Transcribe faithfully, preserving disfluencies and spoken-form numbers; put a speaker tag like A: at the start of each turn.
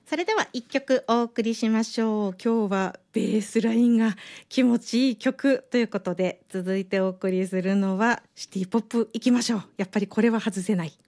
A: それではいっきょくお送りしましょう。今日はベースラインが気持ちいい曲ということで、続いてお送りするのはシティポップいきましょう。やっぱりこれは外せない。